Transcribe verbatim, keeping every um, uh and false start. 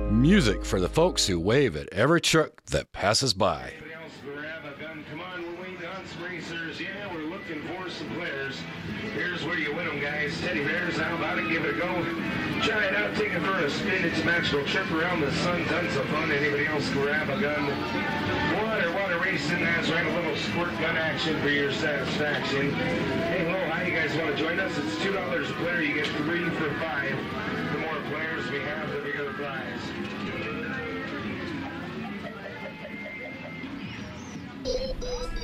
Music for the folks who wave at every truck that passes by. Anybody else grab a gun? Come on, we're waiting on some racers. Yeah, we're looking for some players. Here's where you win them, guys. Teddy bears, how about it? Give it a go. Try it out, take it for a spin. It's a magical trip around the sun. Tons of fun. Anybody else grab a gun? Water, water racing. That's right. A little squirt gun action for your satisfaction. Hey, hello, how you guys want to join us? It's two dollars a player. You get three for five. The more players we have, the bigger the prize. Thank you.